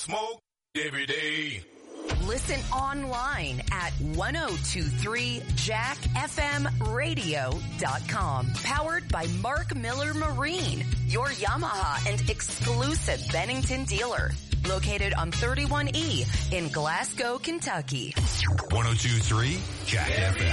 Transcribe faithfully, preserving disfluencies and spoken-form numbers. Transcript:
smoke every day. Listen online at ten twenty-three jack f m radio dot com. Powered by Mark Miller Marine, your Yamaha and exclusive Bennington dealer. Located on thirty-one E in Glasgow, Kentucky. ten twenty-three Jack F M.